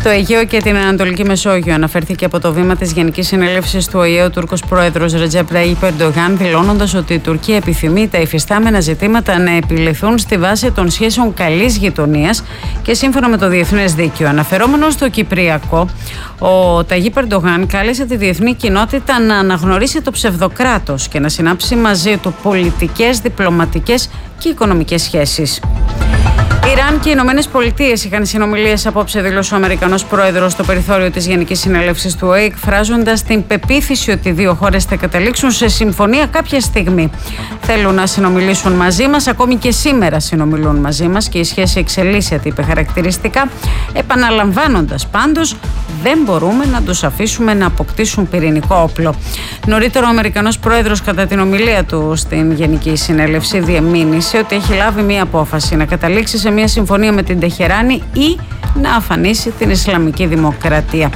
Στο Αιγαίο και την Ανατολική Μεσόγειο αναφέρθηκε από το βήμα της Γενικής Συνέλευσης του ΟΗΕ ο Τούρκος πρόεδρος Ρετζέπ Ταγιίπ Ερντογάν, δηλώνοντας ότι η Τουρκία επιθυμεί τα υφιστάμενα ζητήματα να επιληθούν στη βάση των σχέσεων καλής γειτονίας και σύμφωνα με το διεθνές δίκαιο. Αναφερόμενος στο Κυπριακό, ο Ταγιίπ Ερντογάν κάλεσε τη διεθνή κοινότητα να αναγνωρίσει το ψευδοκράτος και να συνάψει μαζί του πολιτικές, διπλωματικές και οικονομικές σχέσεις. Ιράν και οι Ηνωμένες Πολιτείες είχαν συνομιλίες απόψε, δήλωσε ο Αμερικανός πρόεδρος στο περιθώριο της Γενικής Συνέλευσης του ΟΗΕ, εκφράζοντας την πεποίθηση ότι οι δύο χώρες θα καταλήξουν σε συμφωνία κάποια στιγμή. Θέλουν να συνομιλήσουν μαζί μας, ακόμη και σήμερα συνομιλούν μαζί μας και η σχέση εξελίσσεται, είπε χαρακτηριστικά, επαναλαμβάνοντας πάντως δεν μπορούμε να τους αφήσουμε να αποκτήσουν πυρηνικό όπλο. Νωρίτερα, ο Αμερικανός πρόεδρος κατά την ομιλία του στην Γενική Συνέλευση διεμήνυσε ότι έχει λάβει μία απόφαση να καταλήξει σε μια συμφωνία με την Τεχεράνη ή να αφανίσει την Ισλαμική Δημοκρατία.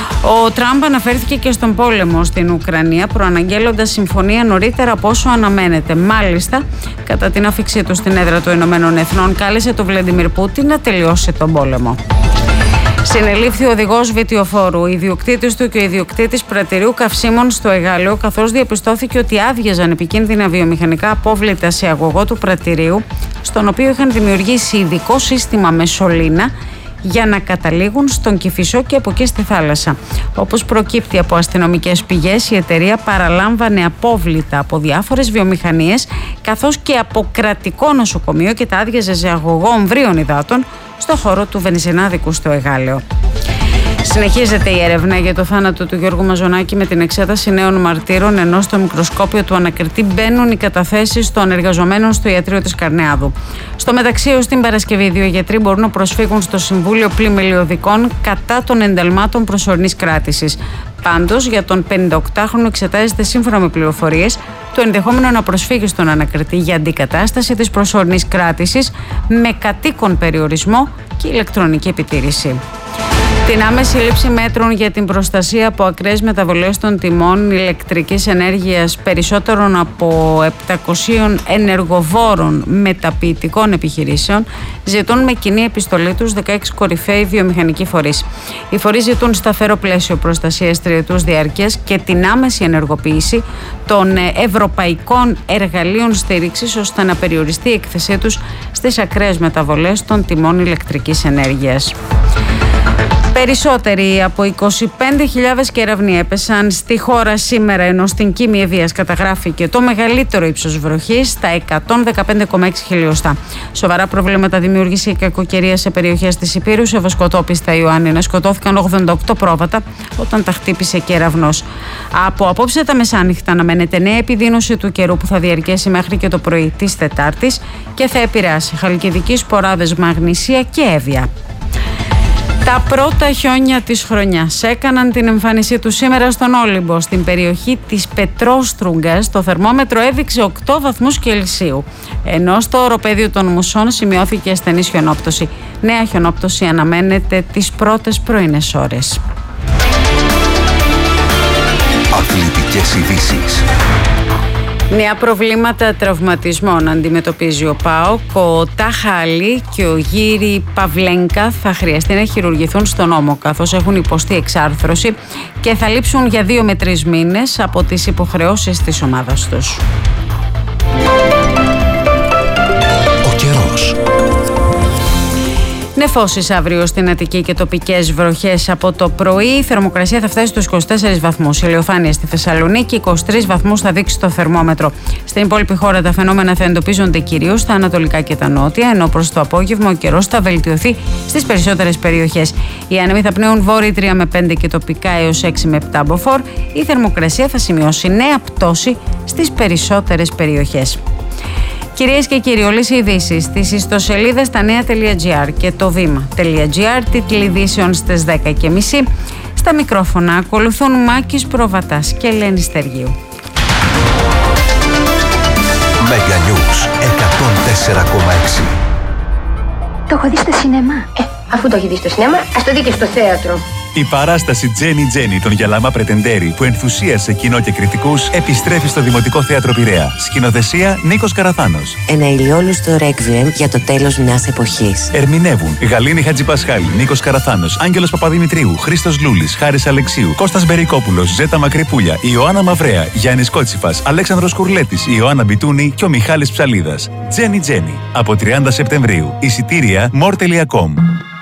Ο Τραμπ αναφέρθηκε και στον πόλεμο στην Ουκρανία, προαναγγέλλοντας συμφωνία νωρίτερα από όσο αναμένεται. Μάλιστα, κατά την άφηξή του στην έδρα των Ηνωμένων Εθνών, κάλεσε τον Βλαντιμίρ Πούτιν να τελειώσει τον πόλεμο. Συνελήφθη ο οδηγός βιτιοφόρου, ιδιοκτήτης του και ο ιδιοκτήτης πρατηρίου καυσίμων στο Εγάλεο, καθώς διαπιστώθηκε ότι άδειαζαν επικίνδυνα βιομηχανικά απόβλητα σε αγωγό του πρατηρίου, στον οποίο είχαν δημιουργήσει ειδικό σύστημα με σωλήνα για να καταλήγουν στον Κηφισό και από εκεί στη θάλασσα. Όπως προκύπτει από αστυνομικές πηγές, η εταιρεία παραλάμβανε απόβλητα από διάφορες βιομηχανίες, καθώς και από κρατικό νοσοκομείο και τα άδειαζε σε αγωγό ομβρίων υδάτων στο χώρο του βενζινάδικου στο Εγάλεο. Συνεχίζεται η έρευνα για το θάνατο του Γιώργου Μαζονάκη με την εξέταση νέων μαρτύρων, ενώ στο μικροσκόπιο του ανακριτή μπαίνουν οι καταθέσεις των εργαζομένων στο ιατρείο της Καρνεάδου. Στο μεταξύ, ως την Παρασκευή, οι δύο γιατροί μπορούν να προσφύγουν στο Συμβούλιο Πλημελιωδικών κατά των ενταλμάτων προσωρινής κράτησης. Πάντως, για τον 58χρονο εξετάζεται, σύμφωνα με πληροφορίες, το ενδεχόμενο να προσφύγει στον ανακριτή για αντικατάσταση της προσωρινής κράτησης με κατοίκον περιορισμό και ηλεκτρονική επιτήρηση. Την άμεση λήψη μέτρων για την προστασία από ακραίες μεταβολές των τιμών ηλεκτρικής ενέργειας περισσότερων από 700 ενεργοβόρων μεταποιητικών επιχειρήσεων ζητούν με κοινή επιστολή τους 16 κορυφαίοι βιομηχανικοί φορείς. Οι φορείς ζητούν σταθερό πλαίσιο προστασίας τριετούς διάρκειας και την άμεση ενεργοποίηση των ευρωπαϊκών εργαλείων στήριξης ώστε να περιοριστεί η έκθεσή τους στις ακραίες μεταβολές των τιμών ηλεκτρικής ενέργειας. Περισσότεροι από 25.000 κεραυνοί έπεσαν στη χώρα σήμερα, ενώ στην Κίμη Ευβοίας καταγράφηκε το μεγαλύτερο ύψος βροχής στα 115,6 χιλιοστά. Σοβαρά προβλήματα δημιούργησε η κακοκαιρία σε περιοχές της Υπήρου. Σε βοσκοτόπιστα Ιωάννινα σκοτώθηκαν 88 πρόβατα όταν τα χτύπησε κεραυνός. Από απόψε τα μεσάνυχτα αναμένεται νέα επιδείνωση του καιρού που θα διαρκέσει μέχρι και το πρωί της Τετάρτης και θα επηρεάσει Χαλκιδική, Σποράδες, Μαγνησία και Εύβοια. Τα πρώτα χιόνια της χρονιάς έκαναν την εμφάνισή του σήμερα στον Όλυμπο. Στην περιοχή της Πετρόστρουγκας το θερμόμετρο έδειξε 8 βαθμούς Κελσίου, ενώ στο οροπέδιο των Μουσών σημειώθηκε ασθενής χιονόπτωση. Νέα χιονόπτωση αναμένεται τις πρώτες πρωινές ώρες. Αθλητικές ειδήσεις. Νέα προβλήματα τραυματισμών αντιμετωπίζει ο ΠΑΟΚ. Ο Τάχα Αλή και ο Γύρι Παυλένκα θα χρειαστεί να χειρουργηθούν στον ώμο, καθώς έχουν υποστεί εξάρθρωση και θα λείψουν για 2 με 3 μήνες από τις υποχρεώσεις της ομάδας τους. Ο καιρός. Νεφώσεις αύριο στην Αττική και τοπικές βροχές από το πρωί. Η θερμοκρασία θα φτάσει στους 24 βαθμούς. Ηλιοφάνεια στη Θεσσαλονίκη, 23 βαθμούς θα δείξει το θερμόμετρο. Στην υπόλοιπη χώρα τα φαινόμενα θα εντοπίζονται κυρίως στα ανατολικά και τα νότια, ενώ προς το απόγευμα ο καιρός θα βελτιωθεί στις περισσότερες περιοχές. Οι άνεμοι θα πνέουν βόρειοι 3 με 5 και τοπικά έως 6 με 7 μποφόρ. Η θερμοκρασία θα σημειώσει νέα πτώση στις περισσότερες περιοχές. Κυρίες και κύριοι, όλες οι ειδήσεις στις ιστοσελίδες stanea.gr και το βήμα.gr, τίτλοι ειδήσεων στις 10:30. Στα μικρόφωνα ακολουθούν Μάκης Προβατάς και Ελένη Στεργίου. Mega News 104,6. Το έχω δει στο σινεμά. Αφού το έχει δει στο σινέμα, ας το δει και στο θέατρο. Η παράσταση Τζένι Τζένι των Γιαλαμά Πρετεντέρη που ενθουσίασε κοινό και κριτικούς επιστρέφει στο Δημοτικό Θέατρο Πειραιά. Σκηνοθεσία Νίκος Καραθάνος. Ένα ηλιόλουστο ρέκβιεμ για το τέλος μιας εποχής. Ερμηνεύουν Γαλήνη Χατζηπασχάλη, Νίκος Καραθάνος, Άγγελος Παπαδημητρίου, Χρήστος Λούλης, Χάρης Αλεξίου, Κώστας Μπερικόπουλος, Ζέτα Μακρυπούλια, Ιωάννα Μαυρέα, Γιάννης Κότσιφας, Αλέξανδρος Κουρλέτης, Ιωάννα Μπιτούνη και ο Μιχάλης Ψαλίδας. Τζένι Τζένι. Από 30 Σεπτεμβρίου. Εισιτήρια more.com.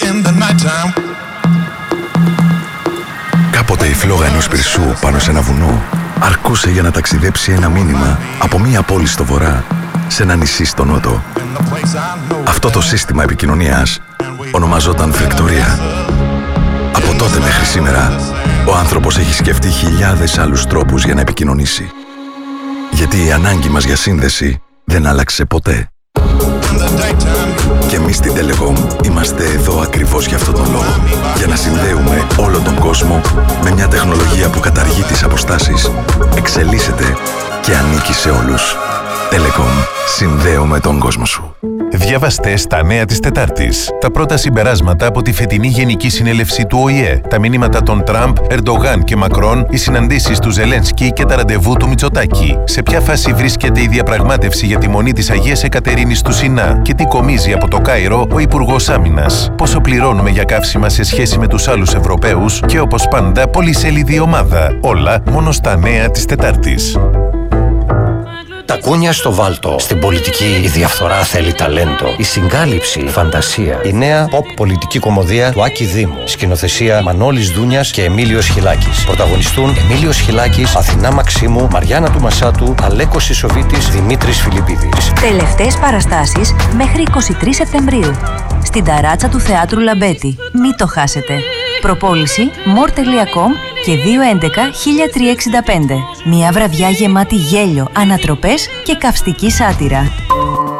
Κάποτε η φλόγα ενός πυρσού πάνω σε ένα βουνό αρκούσε για να ταξιδέψει ένα μήνυμα από μία πόλη στο βορρά σε ένα νησί στο νότο. Αυτό το σύστημα επικοινωνίας ονομαζόταν φρεκτορία. Από τότε μέχρι σήμερα, ο άνθρωπος έχει σκεφτεί χιλιάδες άλλους τρόπους για να επικοινωνήσει. Γιατί η ανάγκη μας για σύνδεση δεν άλλαξε ποτέ. Και εμείς στην Telecom είμαστε εδώ ακριβώς για αυτόν τον λόγο. Για να συνδέουμε όλο τον κόσμο με μια τεχνολογία που καταργεί τις αποστάσεις, εξελίσσεται και ανήκει σε όλους. Telecom. Συνδέουμε τον κόσμο σου. Διαβάστε στα νέα της Τετάρτης. Τα πρώτα συμπεράσματα από τη φετινή Γενική Συνέλευση του ΟΗΕ. Τα μηνύματα των Τραμπ, Ερντογάν και Μακρόν, οι συναντήσεις του Ζελένσκι και τα ραντεβού του Μητσοτάκη. Σε ποια φάση βρίσκεται η διαπραγμάτευση για τη μονή της Αγίας Εκατερίνης του Σινά και τι κομίζει από το Κάιρο ο Υπουργός Άμυνας. Πόσο πληρώνουμε για καύσιμα σε σχέση με τους άλλους Ευρωπαίους και όπως πάντα πολυσέλιδη ομάδα. Όλα μόνο στα νέα της Τετάρτης. Τα κούνια στο βάλτο. Στην πολιτική η διαφθορά θέλει ταλέντο. Η συγκάλυψη, η φαντασία. Η νέα pop πολιτική κομμωδία του Άκη Δήμου. Σκηνοθεσία Μανώλης Δούνιας και Εμίλιος Χιλάκης. Πρωταγωνιστούν Εμίλιος Χιλάκης, Αθηνά Μαξίμου, Μαριάννα του Μασάτου, Αλέκος Ισοβίτης, Δημήτρης Φιλιππίδης. Τελευταίες παραστάσεις μέχρι 23 Σεπτεμβρίου. Στην ταράτσα του Θεάτρου Λαμπέτη. Μην το χάσετε. Προπόληση more.com και 211-1365. Μια βραδιά γεμάτη γέλιο, ανατροπές και καυστική σάτυρα.